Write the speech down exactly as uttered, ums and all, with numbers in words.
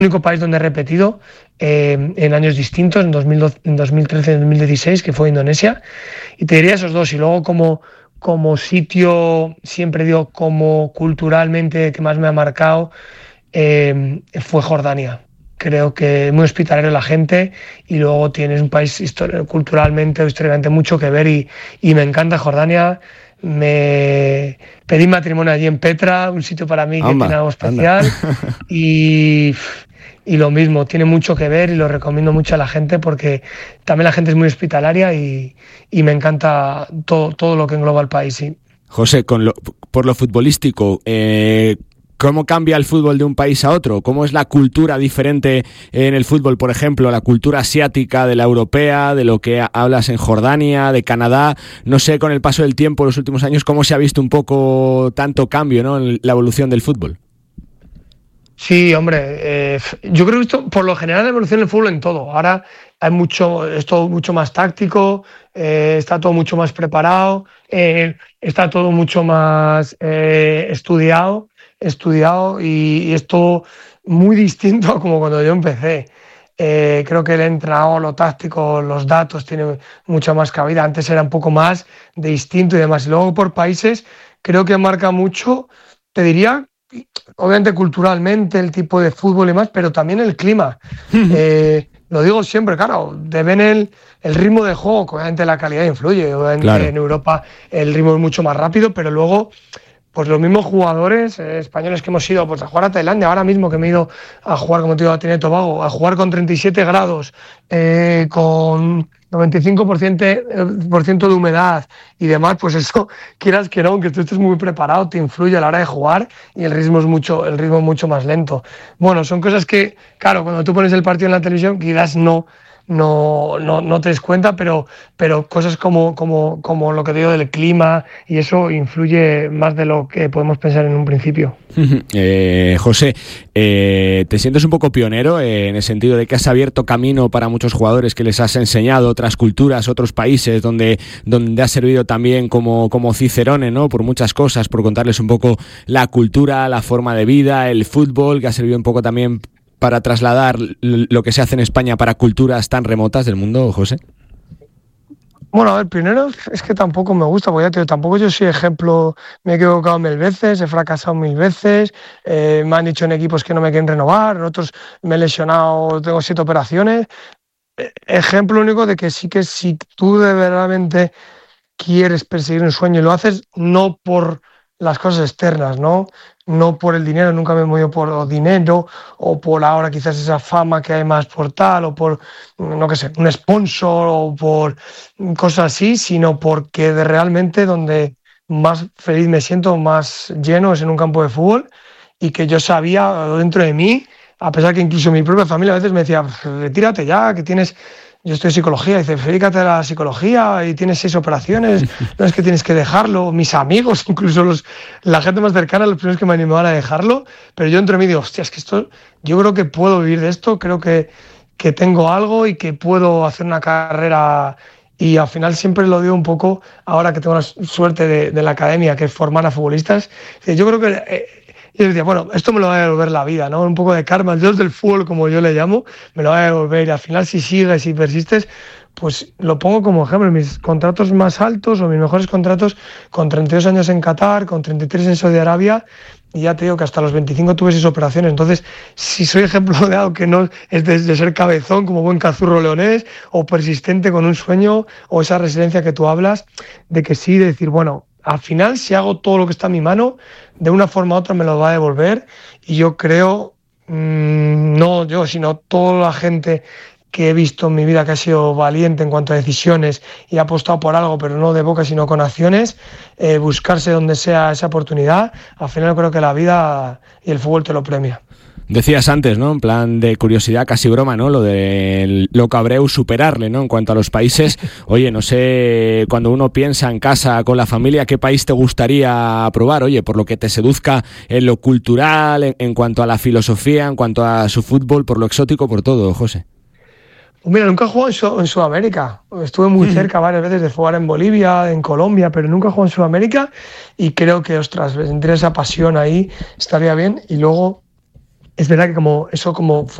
único país donde he repetido eh, en años distintos, en, dos mil doce, en dos mil trece y dos mil dieciséis, que fue Indonesia. Y te diría esos dos. Y luego como, como sitio, siempre digo, como culturalmente que más me ha marcado, eh, fue Jordania. Creo que es muy hospitalario la gente y luego tienes un país histori- culturalmente o históricamente mucho que ver y, y me encanta Jordania. Me pedí matrimonio allí en Petra, un sitio para mí que Amba, tiene algo anda. especial y, y lo mismo, tiene mucho que ver y lo recomiendo mucho a la gente porque también la gente es muy hospitalaria y, y me encanta todo, todo lo que engloba el país, sí. José, con lo, por lo futbolístico, eh, ¿cómo cambia el fútbol de un país a otro? ¿Cómo es la cultura diferente en el fútbol, por ejemplo, la cultura asiática de la europea, de lo que hablas en Jordania, de Canadá? No sé, con el paso del tiempo, los últimos años, ¿cómo se ha visto un poco tanto cambio, ¿no?, en la evolución del fútbol? Sí, hombre, eh, yo creo que esto, por lo general, la evolución del fútbol en todo. Ahora hay mucho, es todo mucho más táctico, eh, está todo mucho más preparado, eh, está todo mucho más eh, estudiado, estudiado y, y es todo muy distinto a como cuando yo empecé. Eh, creo que el entrenador, lo táctico, los datos tiene mucha más cabida. Antes era un poco más de instinto y demás. Y luego por países creo que marca mucho, te diría obviamente culturalmente, el tipo de fútbol y más, pero también el clima. Eh, lo digo siempre, claro, deben el, el ritmo de juego, que obviamente la calidad influye, obviamente Claro. en Europa el ritmo es mucho más rápido, pero luego pues los mismos jugadores eh, españoles que hemos ido pues, a jugar a Tailandia, ahora mismo que me he ido a jugar, como te digo, a Trinidad y Tobago, a jugar con treinta y siete grados, eh, con noventa y cinco por ciento, por ciento de humedad y demás, pues eso, quieras que no, aunque tú estés muy preparado, te influye a la hora de jugar y el ritmo es mucho, el ritmo es mucho más lento. Bueno, son cosas que, claro, cuando tú pones el partido en la televisión, quizás no no, no, no te des cuenta, pero, pero cosas como, como, como lo que te digo del clima y eso influye más de lo que podemos pensar en un principio. Eh, José, eh, ¿te sientes un poco pionero eh, en el sentido de que has abierto camino para muchos jugadores, que les has enseñado otras culturas, otros países, donde, donde has servido también como, como cicerone, ¿no?, por muchas cosas, por contarles un poco la cultura, la forma de vida, el fútbol, que ha servido un poco también para trasladar lo que se hace en España para culturas tan remotas del mundo, José? Bueno, a ver, primero es que tampoco me gusta, porque ya te digo, tampoco yo soy ejemplo, me he equivocado mil veces, he fracasado mil veces, eh, me han dicho en equipos que no me quieren renovar, en otros me he lesionado, tengo siete operaciones. Eh, ejemplo único de que sí que si tú de verdaderamente quieres perseguir un sueño y lo haces no por las cosas externas, ¿no? No por el dinero, nunca me he movido por dinero o por ahora quizás esa fama que hay más por tal o por, no qué sé, un sponsor o por cosas así, sino porque de realmente donde más feliz me siento, más lleno es en un campo de fútbol y que yo sabía dentro de mí, a pesar que incluso mi propia familia a veces me decía, retírate ya, que tienes... Yo estoy en psicología, dice, dedícate a la psicología y tienes seis operaciones, no es que tienes que dejarlo. Mis amigos, incluso los, la gente más cercana, los primeros que me animaban a dejarlo, pero yo entre mí digo, hostia, es que esto, yo creo que puedo vivir de esto, creo que, que tengo algo y que puedo hacer una carrera. Y al final siempre lo digo un poco, ahora que tengo la suerte de, de la academia, que es formar a futbolistas, yo creo que... Eh, Y yo decía, bueno, esto me lo va a devolver la vida, ¿no? Un poco de karma, el dios del fútbol, como yo le llamo, me lo va a devolver. Y al final, si sigues y persistes, pues lo pongo como ejemplo. Mis contratos más altos o mis mejores contratos con treinta y dos años en Qatar, con treinta y tres en Saudi Arabia, y ya te digo que hasta los veinticinco tuve seis operaciones. Entonces, si soy ejemplo de algo que no es de, de ser cabezón, como buen cazurro leonés, o persistente con un sueño, o esa resiliencia que tú hablas, de que sí, de decir, bueno, al final, si hago todo lo que está en mi mano, de una forma u otra me lo va a devolver. Y yo creo, mmm, no yo, sino toda la gente que he visto en mi vida que ha sido valiente en cuanto a decisiones y ha apostado por algo, pero no de boca, sino con acciones, eh, buscarse donde sea esa oportunidad. Al final creo que la vida y el fútbol te lo premia. Decías antes, ¿no?, en plan de curiosidad, casi broma, ¿no?, lo de Loco Abreu superarle, ¿no?, en cuanto a los países. Oye, no sé, cuando uno piensa en casa con la familia, ¿qué país te gustaría probar? Oye, por lo que te seduzca en lo cultural, en, en cuanto a la filosofía, en cuanto a su fútbol, por lo exótico, por todo, José. Pues mira, nunca he jugado en, Su- en Sudamérica. Estuve muy Mm. cerca varias veces de jugar en Bolivia, en Colombia, pero nunca he jugado en Sudamérica y creo que, ostras, entre esa pasión ahí estaría bien. Y luego... es verdad que como eso como